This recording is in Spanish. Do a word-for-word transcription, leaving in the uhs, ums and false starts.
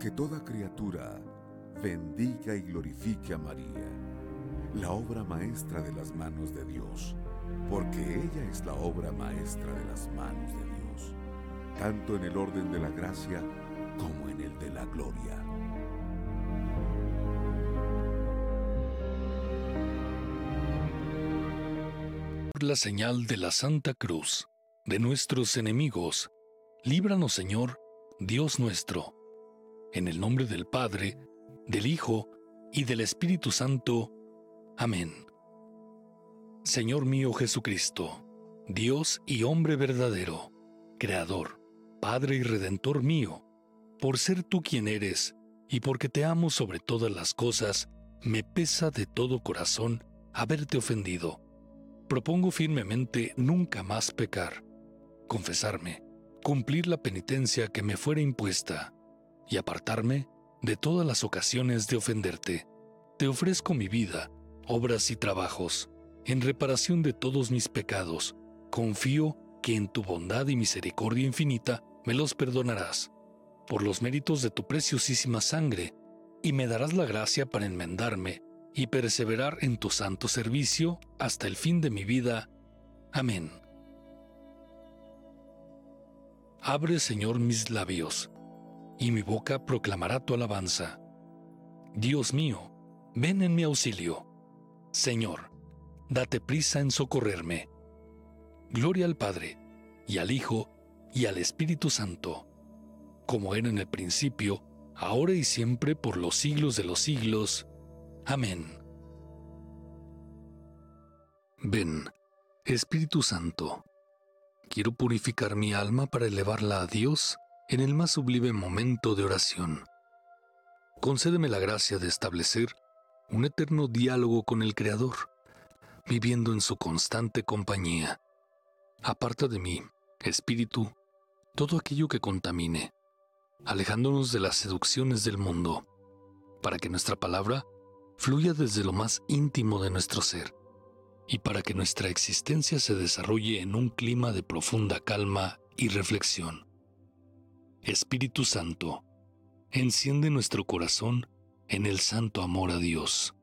Que toda criatura bendiga y glorifique a María, la obra maestra de las manos de Dios, porque ella es la obra maestra de las manos de Dios, tanto en el orden de la gracia como en el de la gloria. Por la señal de la Santa Cruz de nuestros enemigos, líbranos, Señor, Dios nuestro. En el nombre del Padre, del Hijo y del Espíritu Santo. Amén. Señor mío Jesucristo, Dios y hombre verdadero, Creador, Padre y Redentor mío, por ser tú quien eres y porque te amo sobre todas las cosas, me pesa de todo corazón haberte ofendido. Propongo firmemente nunca más pecar, confesarme, cumplir la penitencia que me fuera impuesta y apartarme de todas las ocasiones de ofenderte. Te ofrezco mi vida, obras y trabajos, en reparación de todos mis pecados. Confío que en tu bondad y misericordia infinita me los perdonarás, por los méritos de tu preciosísima sangre, y me darás la gracia para enmendarme y perseverar en tu santo servicio hasta el fin de mi vida. Amén. Abre, Señor, mis labios, y mi boca proclamará tu alabanza. Dios mío, ven en mi auxilio. Señor, date prisa en socorrerme. Gloria al Padre, y al Hijo, y al Espíritu Santo, como era en el principio, ahora y siempre, por los siglos de los siglos. Amén. Ven, Espíritu Santo, quiero purificar mi alma para elevarla a Dios en el más sublime momento de oración. Concédeme la gracia de establecer un eterno diálogo con el Creador, viviendo en su constante compañía. Aparta de mí, Espíritu, todo aquello que contamine, alejándonos de las seducciones del mundo, para que nuestra palabra fluya desde lo más íntimo de nuestro ser, y para que nuestra existencia se desarrolle en un clima de profunda calma y reflexión. Espíritu Santo, enciende nuestro corazón en el santo amor a Dios.